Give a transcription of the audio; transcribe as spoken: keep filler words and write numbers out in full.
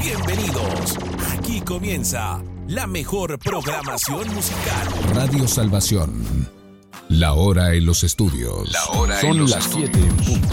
Bienvenidos. Aquí comienza la mejor programación musical. Radio Salvación. La hora en los estudios. La hora Son en los las estudios. siete en punto.